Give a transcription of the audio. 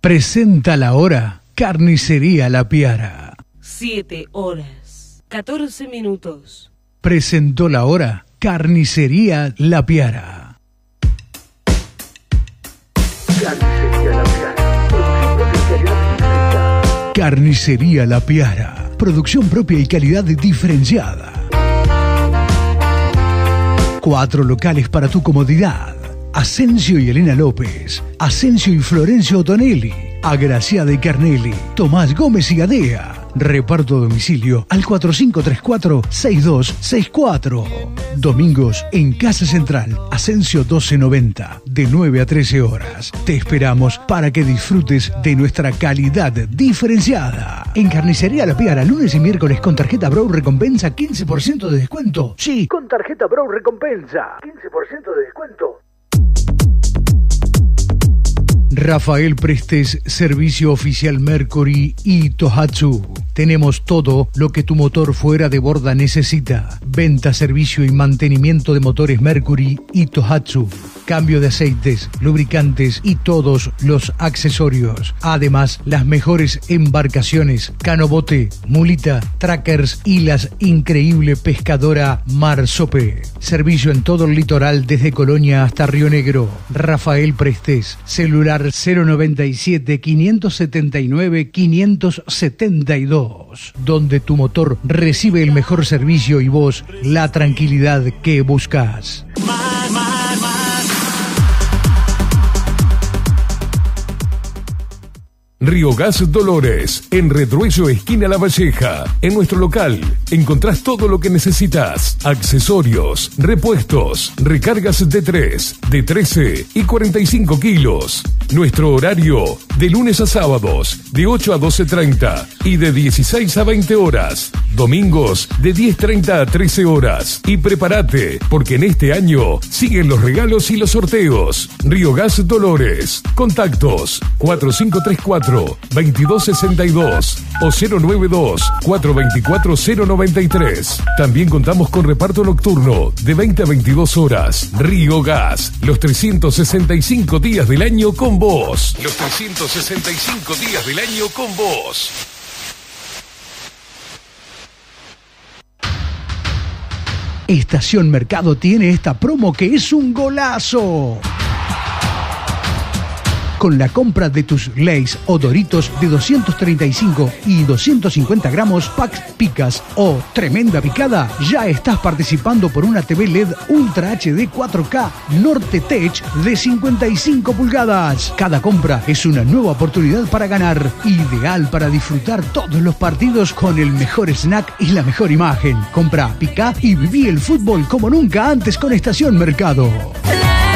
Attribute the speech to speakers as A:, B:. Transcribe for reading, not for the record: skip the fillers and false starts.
A: Presenta la hora Carnicería La Piara.
B: 7 horas, 14 minutos.
A: Presentó la hora Carnicería La Piara. Carnicería La Piara. Producción propia y calidad diferenciada. 4 locales para tu comodidad. Asensio y Elena López, Asensio y Florencio Otonelli, Agraciada y Carnelli, Tomás Gómez y Gadea. Reparto domicilio al 4534-6264. Domingos en Casa Central, Asensio 1290, de 9 a 13 horas. Te esperamos para que disfrutes de nuestra calidad diferenciada. En Carnicería La Piara, lunes y miércoles con tarjeta Bro Recompensa, 15% de descuento. Sí, con tarjeta Bro Recompensa, 15% de descuento. Rafael Prestes, servicio oficial Mercury y Tohatsu. Tenemos todo lo que tu motor fuera de borda necesita. Venta, servicio y mantenimiento de motores Mercury y Tohatsu. Cambio de aceites, lubricantes y todos los accesorios. Además, las mejores embarcaciones, canobote, mulita, trackers y la increíble pescadora Marsope. Servicio en todo el litoral desde Colonia hasta Río Negro. Rafael Prestes, celular 097-579-572, donde tu motor recibe el mejor servicio y vos la tranquilidad que buscas.
C: Río Gas Dolores, en Retruello, esquina La Valleja. En nuestro local encontrás todo lo que necesitas: accesorios, repuestos, recargas de 3, de 13 y 45 kilos. Nuestro horario de lunes a sábados de 8 a 12:30 y de 16 a 20 horas. Domingos de 10:30 a 13 horas. Y prepárate, porque en este año siguen los regalos y los sorteos. Río Gas Dolores. Contactos 4534-2262 o 092-424-093. También contamos con reparto nocturno de 20 a 22 horas. Río Gas, los 365 días del año con vos. Los 365 días del año con vos.
A: Estación Mercado tiene esta promo que es un golazo. Con la compra de tus Lay's o Doritos de 235 y 250 gramos, packs picas o tremenda picada, ya estás participando por una TV LED Ultra HD 4K Norte Tech de 55 pulgadas. Cada compra es una nueva oportunidad para ganar, ideal para disfrutar todos los partidos con el mejor snack y la mejor imagen. Compra, pica y viví el fútbol como nunca antes con Estación Mercado.